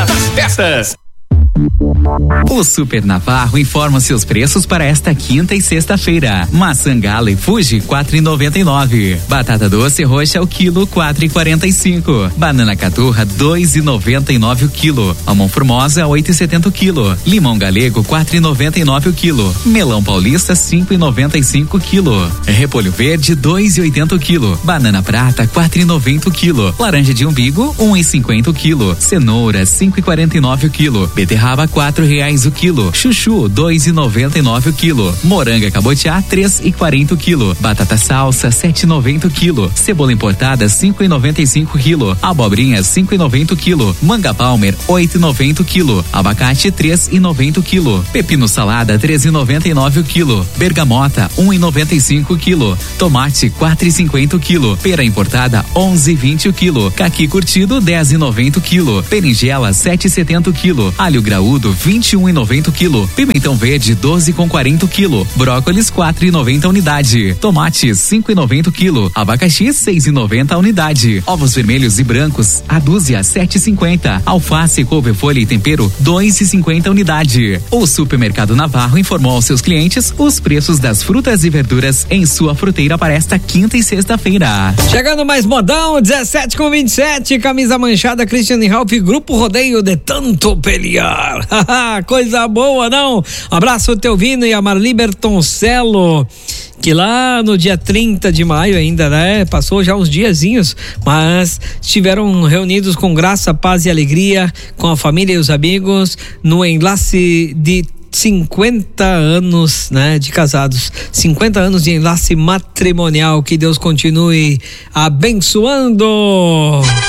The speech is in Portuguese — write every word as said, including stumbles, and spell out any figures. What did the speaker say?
das festas. O Super Navarro informa seus preços para esta quinta e sexta-feira. Maçã Gala e Fuji quatro e noventa e nove. Batata doce roxa o quilo quatro e quarenta e cinco. Banana caturra dois e noventa e nove o quilo. Almão formosa oito e setenta o quilo. Limão galego quatro e noventa e nove o quilo. Melão paulista cinco e noventa e cinco o quilo. Repolho verde dois e oitenta o quilo. Banana prata quatro e noventa o quilo. Laranja de umbigo um e cinquenta o quilo. Cenoura cinco e quarenta e nove o quilo. Beterraba quatro reais o quilo. Chuchu dois e noventa e nove o quilo. Moranga cabotiá três e quarenta o quilo. Batata salsa sete e noventa o quilo. Cebola importada cinco e noventa e cinco o quilo. Abobrinha cinco e noventa o quilo. Manga palmer oito e noventa o quilo. Abacate três e noventa o quilo. Pepino salada três e noventa e nove o quilo. Bergamota um e noventa e cinco o quilo. Tomate quatro e cinquenta o quilo. Pera importada onze e vinte o quilo. Caqui curtido dez e noventa o quilo. Berinjela sete e setenta o quilo. Alho graúdo vinte e um e noventa o quilo. Pimentão verde doze com quarenta o quilo. Brócolis quatro e noventa a unidade. Tomate cinco e noventa o quilo. Abacaxi seis e noventa a unidade. Ovos vermelhos e brancos a dúzia sete e cinquenta. Alface, couve-folha e tempero dois e cinquenta a unidade. O Supermercado Navarro informou aos seus clientes os preços das frutas e verduras em sua fruteira para esta quinta e sexta-feira. Chegando mais modão, dezessete com vinte e sete, camisa manchada, Cristiane Ralph, Grupo Rodeio de Tanto Pelear. Coisa boa, não? Um abraço ao Teovino e a Marli Bertoncello, que lá no dia trinta de maio ainda, né? Passou já uns diazinhos, mas estiveram reunidos com graça, paz e alegria, com a família e os amigos, no enlace de cinquenta anos, né, de casados, cinquenta anos de enlace matrimonial. Que Deus continue abençoando.